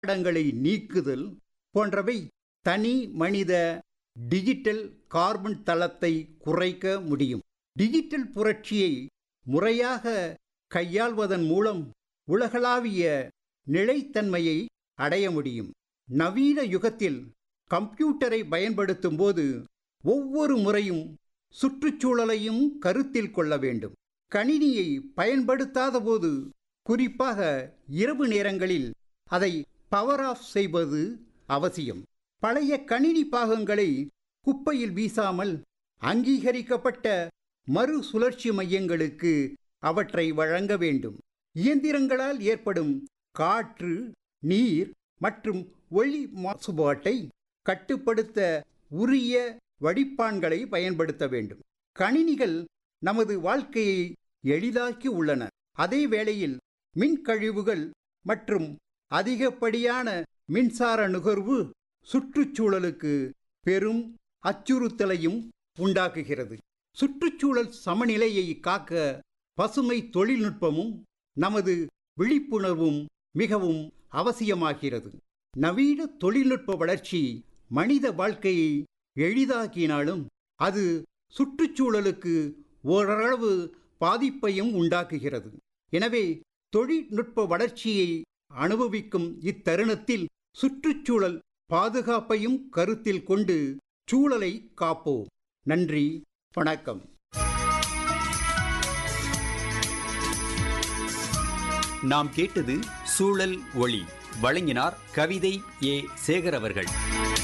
இடங்களை நீக்குதல் போன்றவை தனி மனித டிஜிட்டல் கார்பன் தளத்தை குறைக்க முடியும். டிஜிட்டல் புரட்சியை முறையாக கையாள்வதன் மூலம் உலகளாவிய நிலைத்தன்மையை அடைய முடியும். நவீன யுகத்தில் கம்ப்யூட்டரை பயன்படுத்தும் போது ஒவ்வொரு முறையும் சுற்றுச்சூழலையும் கருத்தில் கொள்ள வேண்டும். கணினியை பயன்படுத்தாத போது, குறிப்பாக இரவு நேரங்களில் அதை பவர் ஆஃப் செய்வது அவசியம். பழைய கணினி பாகங்களை குப்பையில் வீசாமல் அங்கீகரிக்கப்பட்ட மறுசுழற்சி மையங்களுக்கு அவற்றை வழங்க வேண்டும். இயந்திரங்களால் ஏற்படும் காற்று, நீர் மற்றும் ஒளி மாசுபாட்டை கட்டுப்படுத்த உரிய வடிப்பான்களை பயன்படுத்த வேண்டும். கணினிகள் நமது வாழ்க்கையை எளிதாக்கி உள்ளன. அதே வேளையில் மின்கழிவுகள் மற்றும் அதிகப்படியான மின்சார நுகர்வு சுற்றுச்சூழலுக்கு பெரும் அச்சுறுத்தலையும் உண்டாக்குகிறது. சுற்றுச்சூழல் சமநிலையை காக்க பசுமை தொழில்நுட்பமும் நமது விழிப்புணர்வும் மிகவும் அவசியமாகிறது. நவீன தொழில்நுட்ப வளர்ச்சி மனித வாழ்க்கையை எளிதாக்கினாலும் அது சுற்றுச்சூழலுக்கு ஓரளவு பாதிப்பையும் உண்டாக்குகிறது. எனவே தொழில்நுட்ப வளர்ச்சியை அனுபவிக்கும் இத்தருணத்தில் சுற்றுச்சூழல் பாதுகாப்பையும் கருத்தில் கொண்டு சூழலை காப்போம். நன்றி, வணக்கம். நாம் கேட்டது சூழல் ஒளி. வழங்கினார் கவிதை ஏ. சேகர் அவர்கள்.